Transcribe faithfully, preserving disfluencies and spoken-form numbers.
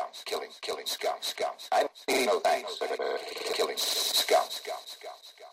killing, killing scum, scum. I need no thanks for killing scum, scum, scum, scum.